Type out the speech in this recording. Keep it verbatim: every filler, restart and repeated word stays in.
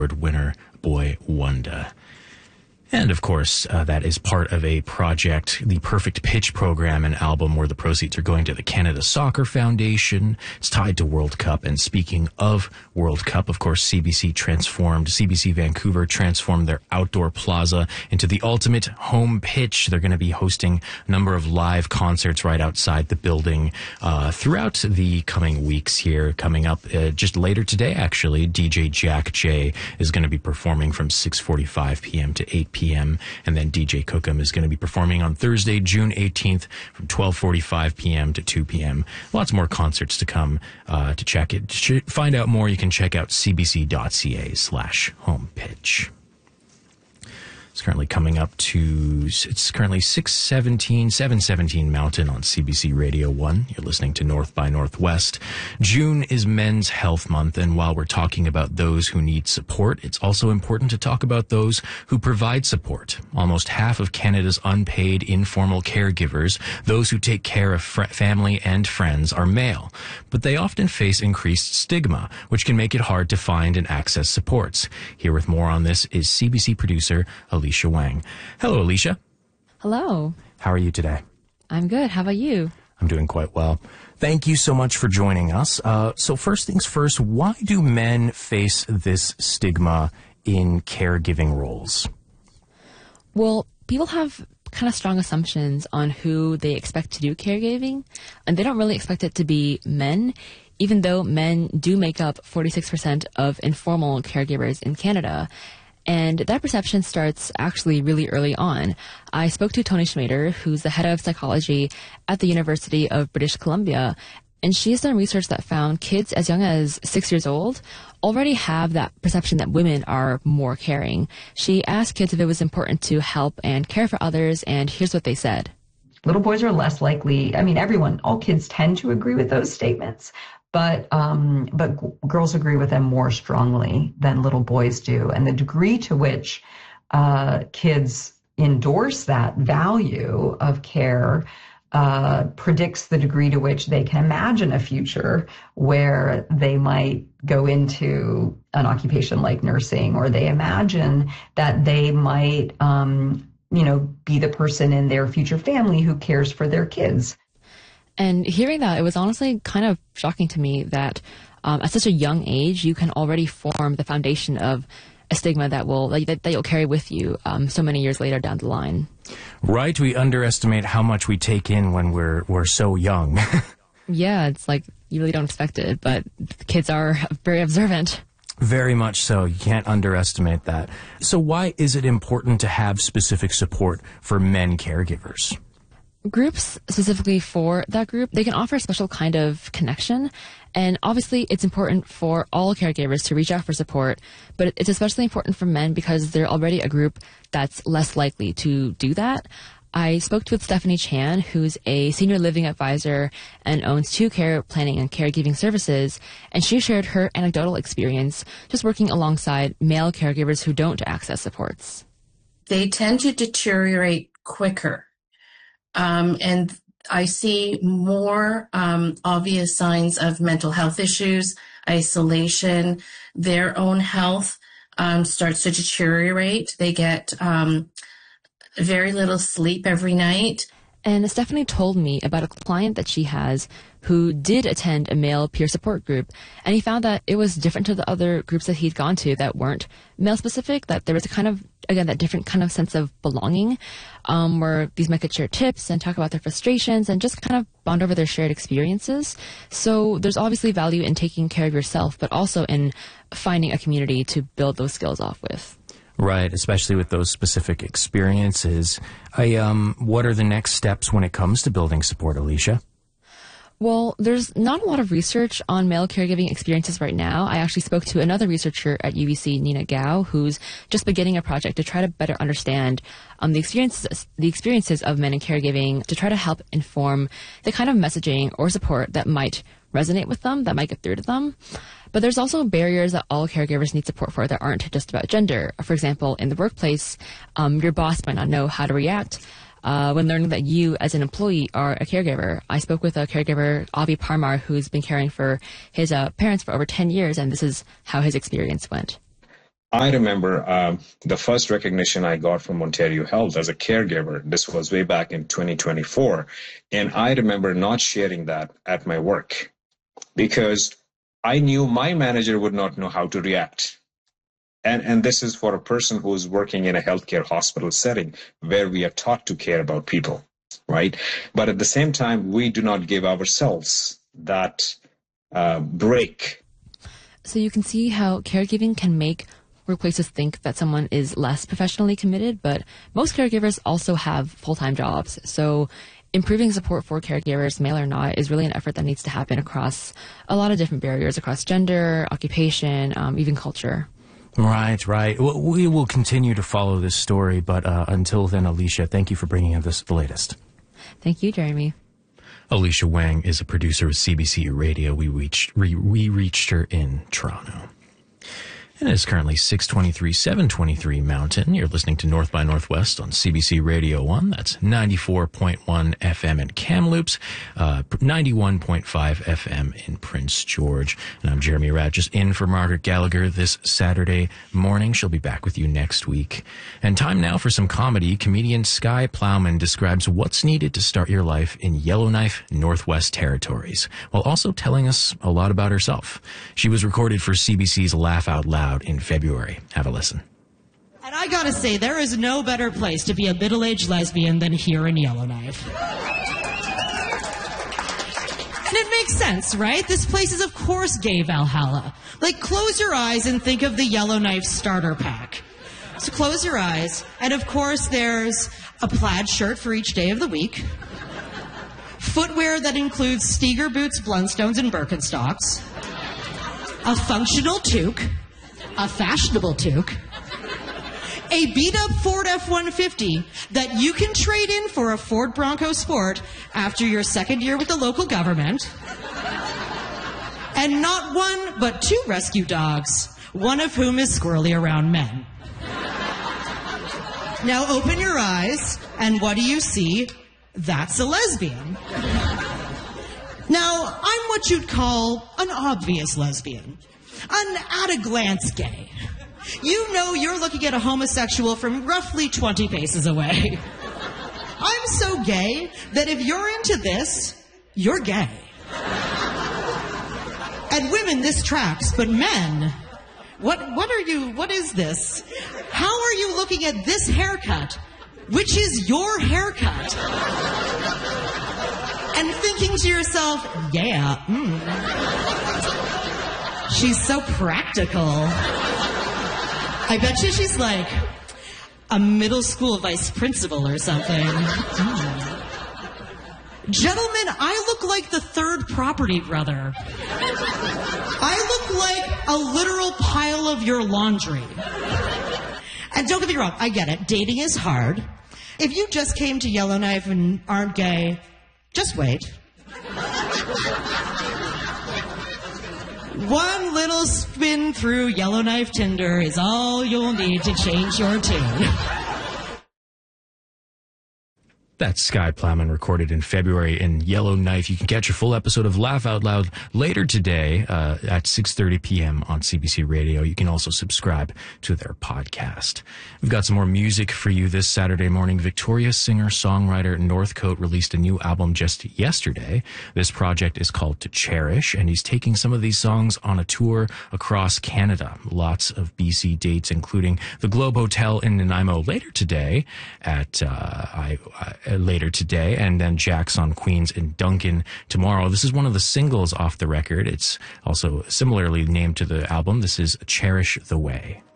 winner, Boy Wonder. And, of course, uh, that is part of a project, the Perfect Pitch program, an album where the proceeds are going to the Canada Soccer Foundation. It's tied to World Cup. And speaking of World Cup, of course, C B C transformed, C B C Vancouver transformed their outdoor plaza into the ultimate home pitch. They're going to be hosting a number of live concerts right outside the building uh, throughout the coming weeks here. Coming up uh, just later today, actually, D J Jack J is going to be performing from six forty-five p.m. to eight p.m. p.m. And then D J Cookham is going to be performing on Thursday, June eighteenth from twelve forty-five p.m. to two p.m. Lots more concerts to come. Uh, to check it, to find out more, you can check out cbc.ca slash home pitch. It's currently coming up to, it's currently six seventeen, seven seventeen Mountain on C B C Radio one. You're listening to North by Northwest. June is Men's Health Month, and while we're talking about those who need support, it's also important to talk about those who provide support. Almost half of Canada's unpaid informal caregivers, those who take care of fr- family and friends, are male. But they often face increased stigma, which can make it hard to find and access supports. Here with more on this is C B C producer Alicia Wang. Hello, Alicia. Hello. How are you today? I'm good. How about you? I'm doing quite well. Thank you so much for joining us. Uh, so first things first, why do men face this stigma in caregiving roles? Well, people have kind of strong assumptions on who they expect to do caregiving, and they don't really expect it to be men, even though men do make up forty-six percent of informal caregivers in Canada. And that perception starts actually really early on. I spoke to Toni Schmader, who's the head of psychology at the University of British Columbia, and she has done research that found kids as young as six years old already have that perception that women are more caring. She asked kids if it was important to help and care for others, and here's what they said. Little boys are less likely, I mean, everyone, all kids tend to agree with those statements. But um, but g- girls agree with them more strongly than little boys do. And the degree to which uh, kids endorse that value of care uh, predicts the degree to which they can imagine a future where they might go into an occupation like nursing, or they imagine that they might, um, you know, be the person in their future family who cares for their kids. And hearing that, it was honestly kind of shocking to me that um, at such a young age, you can already form the foundation of a stigma that will that, that you'll carry with you um, so many years later down the line. Right, we underestimate how much we take in when we're we're so young. Yeah, it's like you really don't expect it, but kids are very observant. Very much so. You can't underestimate that. So why is it important to have specific support for men caregivers? Groups specifically for that group, they can offer a special kind of connection. And obviously, it's important for all caregivers to reach out for support, but it's especially important for men because they're already a group that's less likely to do that. I spoke with Stephanie Chan, who's a senior living advisor and owns two care planning and caregiving services, and she shared her anecdotal experience just working alongside male caregivers who don't access supports. They tend to deteriorate quicker. Um, and I see more um, obvious signs of mental health issues, isolation, their own health um, starts to deteriorate. They get um, very little sleep every night. And Stephanie told me about a client that she has who did attend a male peer support group, and he found that it was different to the other groups that he'd gone to that weren't male-specific, that there was a kind of, again, that different kind of sense of belonging, um, where these men could share tips and talk about their frustrations and just kind of bond over their shared experiences. So there's obviously value in taking care of yourself, but also in finding a community to build those skills off with. Right, especially with those specific experiences. I, um, what are the next steps when it comes to building support, Alicia? Well, there's not a lot of research on male caregiving experiences right now. I actually spoke to another researcher at U B C, Nina Gao, who's just beginning a project to try to better understand um, the experiences the experiences of men in caregiving, to try to help inform the kind of messaging or support that might resonate with them, that might get through to them. But there's also barriers that all caregivers need support for that aren't just about gender. For example, in the workplace, um, your boss might not know how to react Uh, when learning that you, as an employee, are a caregiver. I spoke with a caregiver, Avi Parmar, who's been caring for his uh, parents for over ten years, and this is how his experience went. I remember um, the first recognition I got from Ontario Health as a caregiver. This was way back in twenty twenty-four. And I remember not sharing that at my work because I knew my manager would not know how to react. And, and this is for a person who's working in a healthcare hospital setting where we are taught to care about people, right? But at the same time, we do not give ourselves that uh, break. So you can see how caregiving can make workplaces think that someone is less professionally committed, but most caregivers also have full-time jobs. So improving support for caregivers, male or not, is really an effort that needs to happen across a lot of different barriers, across gender, occupation, um, even culture. Right, right. We will continue to follow this story, but uh, until then, Alicia, thank you for bringing us the latest. Thank you, Jeremy. Alicia Wang is a producer of C B C Radio. We reached, we, we reached her in Toronto. And it's currently six twenty-three, seven twenty-three Mountain. You're listening to North by Northwest on C B C Radio one. That's ninety-four point one F M in Kamloops, uh, ninety-one point five F M in Prince George. And I'm Jeremy Ratt, just in for Margaret Gallagher this Saturday morning. She'll be back with you next week. And time now for some comedy. Comedian Sky Plowman describes what's needed to start your life in Yellowknife, Northwest Territories, while also telling us a lot about herself. She was recorded for C B C's Laugh Out Loud in February. Have a listen. And I gotta say, there is no better place to be a middle-aged lesbian than here in Yellowknife. And it makes sense, right? This place is, of course, gay Valhalla. Like, close your eyes and think of the Yellowknife starter pack. So close your eyes, and of course, there's a plaid shirt for each day of the week, footwear that includes Steger boots, Blundstones, and Birkenstocks, a functional toque, a fashionable toque, a beat-up Ford F one fifty that you can trade in for a Ford Bronco Sport after your second year with the local government, and not one but two rescue dogs, one of whom is squirrely around men. Now open your eyes, and what do you see? That's a lesbian. Now, I'm what you'd call an obvious lesbian. An at-a-glance gay. You know you're looking at a homosexual from roughly twenty paces away. I'm so gay that if you're into this, you're gay. And women, this tracks, but men, what, what are you, what is this? How are you looking at this haircut, which is your haircut? And thinking to yourself, yeah, mm. She's so practical. I bet you she's like a middle school vice principal or something. Mm. Gentlemen, I look like the third property brother. I look like a literal pile of your laundry. And don't get me wrong, I get it. Dating is hard. If you just came to Yellowknife and aren't gay, just wait. One little spin through Yellowknife Tinder is all you'll need to change your tune. That's Sky Plowman, recorded in February in Yellowknife. You can catch a full episode of Laugh Out Loud later today uh, at six thirty p.m. on C B C Radio. You can also subscribe to their podcast. We've got some more music for you this Saturday morning. Victoria singer-songwriter Northcote released a new album just yesterday. This project is called To Cherish, and he's taking some of these songs on a tour across Canada. Lots of B C dates, including the Globe Hotel in Nanaimo later today at uh, I, I later today, and then Jack's on Queens in Duncan tomorrow. This is one of the singles off the record. It's also similarly named to the album. This is Cherish the Way.